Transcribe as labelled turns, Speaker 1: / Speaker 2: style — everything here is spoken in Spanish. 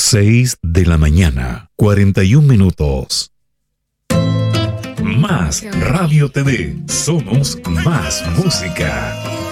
Speaker 1: 6 de la mañana, 41 minutos. Más Radio TV. Somos más música.